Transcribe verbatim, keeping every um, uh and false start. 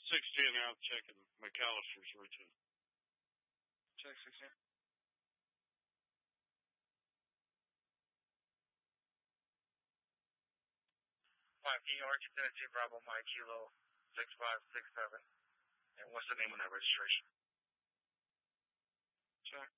sixteen out checking McAllister's routine. Check sixteen. Five P Archie Tennessee Bravo Mike Kilo six five six seven. And what's the name on that registration? Check.